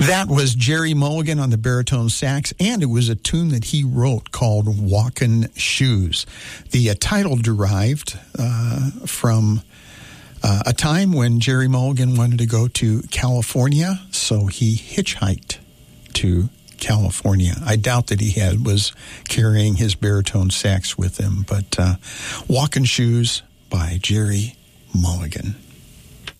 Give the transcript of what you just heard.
That was Jerry Mulligan on the baritone sax, and it was a tune that he wrote called Walkin' Shoes. The title derived from a time when Jerry Mulligan wanted to go to California, so he hitchhiked to California. I doubt that he was carrying his baritone sax with him, but Walkin' Shoes by Jerry Mulligan.